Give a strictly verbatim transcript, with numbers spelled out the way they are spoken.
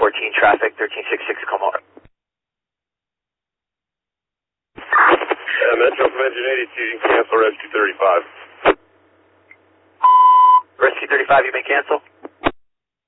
fourteen traffic, thirteen sixty-six, come on. Uh, Metro from Engine eighty-two, you can cancel Rescue thirty-five. Rescue thirty-five, you may cancel.